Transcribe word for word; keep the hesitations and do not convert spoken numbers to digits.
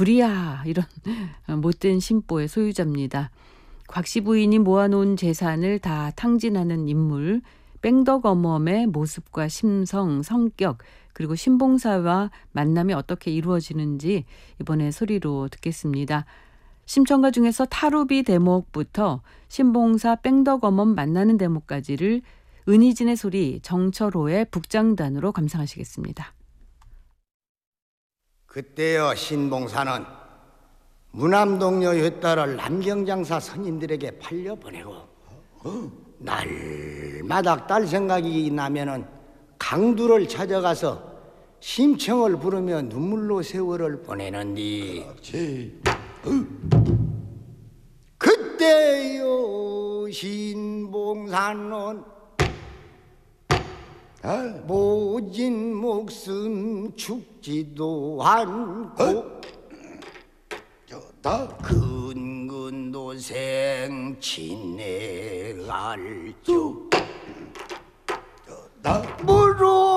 불이야 이런 못된 심보의 소유자입니다. 곽 씨 부인이 모아놓은 재산을 다 탕진하는 인물, 뺑덕어멈의 모습과 심성, 성격, 그리고 신봉사와 만남이 어떻게 이루어지는지 이번에 소리로 듣겠습니다. 심청가 중에서 타루비 대목부터 신봉사 뺑덕어멈 만나는 대목까지를 은희진의 소리, 정철호의 북장단으로 감상하시겠습니다. 그때여 신봉사는 무남동녀 외딸을 남경장사 선인들에게 팔려보내고 날마다 딸 생각이 나면은 강두를 찾아가서 심청을 부르며 눈물로 세월을 보내는디 그때여 신봉사는 모진 목숨 죽지도 않고 근근 도생 지내갈 줄 무릎